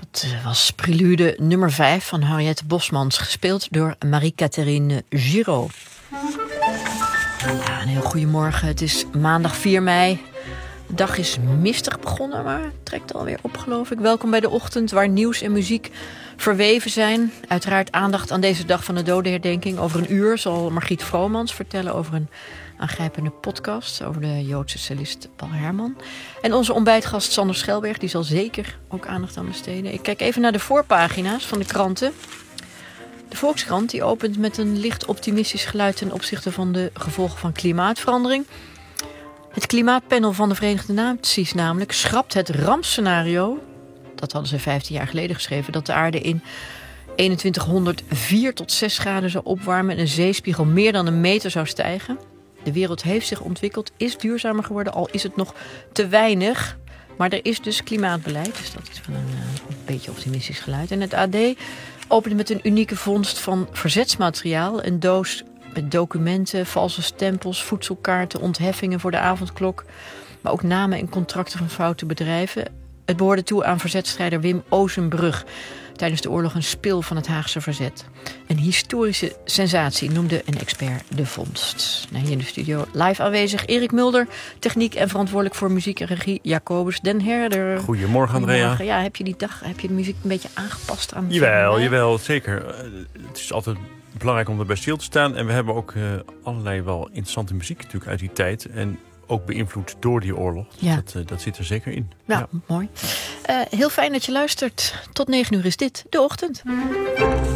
Dat was prelude nummer 5 van Henriette Bosmans, gespeeld door Marie-Catherine Giraud. Ja, een heel goedemorgen. Het is maandag 4 mei. De dag is mistig begonnen, maar het trekt alweer op, geloof ik. Welkom bij de ochtend waar nieuws en muziek verweven zijn. Uiteraard aandacht aan deze dag van de dodenherdenking. Over een uur zal Margriet Vromans vertellen over een aangrijpende podcast over de Joodse cellist Paul Herman. En onze ontbijtgast Sander Schelberg, die zal zeker ook aandacht aan besteden. Ik kijk even naar de voorpagina's van de kranten. De Volkskrant die opent met een licht optimistisch geluid ten opzichte van de gevolgen van klimaatverandering. Het klimaatpanel van de Verenigde Naties namelijk schrapt het rampscenario, dat hadden ze 15 jaar geleden geschreven, dat de aarde in 2100 4 tot 6 graden zou opwarmen en een zeespiegel meer dan een meter zou stijgen. De wereld heeft zich ontwikkeld, is duurzamer geworden, al is het nog te weinig. Maar er is dus klimaatbeleid, dus dat is van een beetje optimistisch geluid. En het AD opende met een unieke vondst van verzetsmateriaal. Een doos met documenten, valse stempels, voedselkaarten, ontheffingen voor de avondklok. Maar ook namen en contracten van foute bedrijven. Het behoorde toe aan verzetstrijder Wim Ozenbrug. Tijdens de oorlog een spil van het Haagse verzet. Een historische sensatie noemde een expert de vondst. Nou, hier in de studio live aanwezig Erik Mulder. Techniek en verantwoordelijk voor muziek en regie Jacobus den Herder. Goedemorgen Andrea. Ja, heb je die dag, heb je de muziek een beetje aangepast aan? Jawel, zeker. Het is altijd belangrijk om erbij stil te staan. En we hebben ook allerlei wel interessante muziek natuurlijk uit die tijd. En ook beïnvloed door die oorlog. Ja. Dat zit er zeker in. Ja. Mooi. Heel fijn dat je luistert. Tot 9 uur is dit, de ochtend.